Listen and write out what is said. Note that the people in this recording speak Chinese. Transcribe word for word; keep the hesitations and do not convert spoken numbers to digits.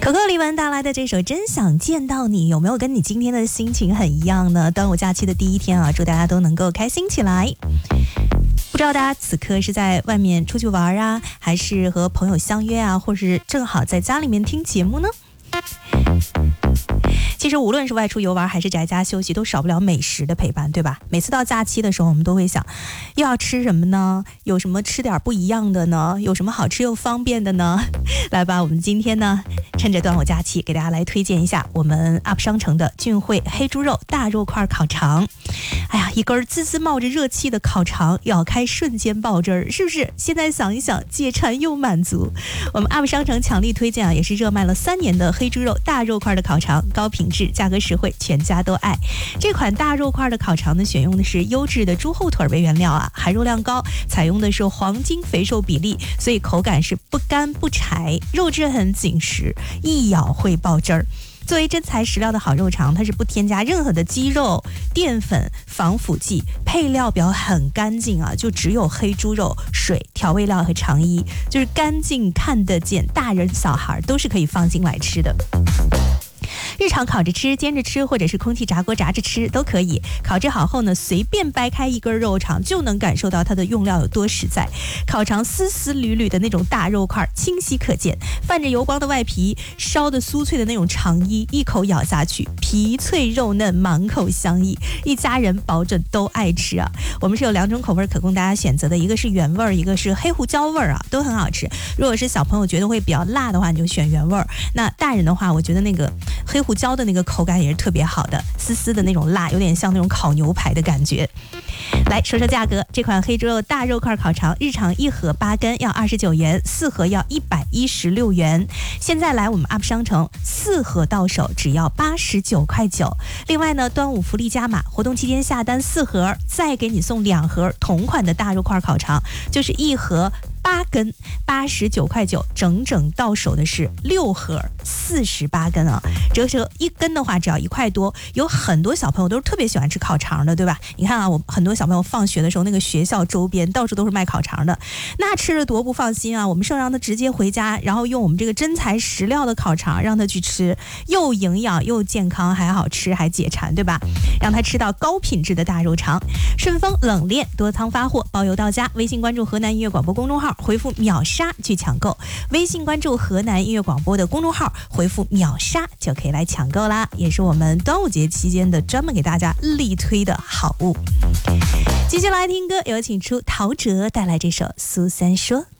可可李玟带来的这首《真想见到你》，有没有跟你今天的心情很一样呢？端午假期的第一天啊，祝大家都能够开心起来。不知道大家此刻是在外面出去玩啊，还是和朋友相约啊，或是正好在家里面听节目呢？其实无论是外出游玩还是宅家休息，都少不了美食的陪伴，对吧？每次到假期的时候，我们都会想，又要吃什么呢？有什么吃点不一样的呢？有什么好吃又方便的呢？来吧，我们今天呢，趁着端午假期，给大家来推荐一下我们 U P 商城的俊汇黑猪肉大肉块烤肠。哎呀，一根滋滋冒着热气的烤肠，咬开瞬间爆汁儿，是不是？现在想一想，解馋又满足。我们 U P 商城强力推荐啊，也是热卖了三年的黑猪肉大肉块的烤肠，高品质，价格实惠，全家都爱。这款大肉块的烤肠呢，选用的是优质的猪后腿为原料啊，含肉量高，采用的是黄金肥瘦比例，所以口感是不干不柴，肉质很紧实，一咬会爆汁儿。作为真材实料的好肉肠，它是不添加任何的鸡肉、淀粉、防腐剂，配料表很干净啊，就只有黑猪肉、水、调味料和肠衣，就是干净看得见，大人小孩都是可以放心来吃的。日常烤着吃、煎着吃，或者是空气炸锅炸着吃都可以。烤制好后呢，随便掰开一根肉肠，就能感受到它的用料有多实在。烤肠丝丝缕缕的那种大肉块清晰可见，泛着油光的外皮，烧的酥脆的那种肠衣，一口咬下去，皮脆肉嫩，满口香溢，一家人保准都爱吃啊。我们是有两种口味可供大家选择的，一个是原味，一个是黑胡椒味啊，都很好吃。如果是小朋友觉得会比较辣的话，你就选原味。那大人的话，我觉得那个黑胡椒的那个口感也是特别好的，丝丝的那种辣，有点像那种烤牛排的感觉。来说说价格，这款黑猪肉大肉块烤肠，日常一盒八根要二十九元，四盒要一百一十六元。现在来我们 U P 商城，四盒到手只要八十九块九。另外呢，端午福利加码，活动期间下单四盒，再给你送两盒同款的大肉块烤肠，就是一盒八根，八十九块九，整整到手的是六盒，四十八根啊！折折一根的话只要一块多。有很多小朋友都是特别喜欢吃烤肠的，对吧？你看啊，我很多小朋友放学的时候，那个学校周边到处都是卖烤肠的，那吃着多不放心啊！我们是让他直接回家，然后用我们这个真材实料的烤肠让他去吃，又营养又健康，还好吃还解馋，对吧？让他吃到高品质的大肉肠。顺丰冷链多仓发货，包邮到家。微信关注河南音乐广播公众号，回复秒杀去抢购。微信关注河南音乐广播的公众号，回复秒杀就可以来抢购啦，也是我们端午节期间的专门给大家力推的好物。继续来听歌，有请出陶喆带来这首《苏三说》。